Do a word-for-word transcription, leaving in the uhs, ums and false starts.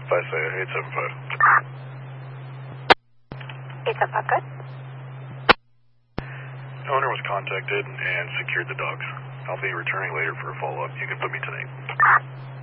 Five eight seven five. eight seven five, good. Owner was contacted and secured the dogs. I'll be returning later for a follow-up. You can put me tonight.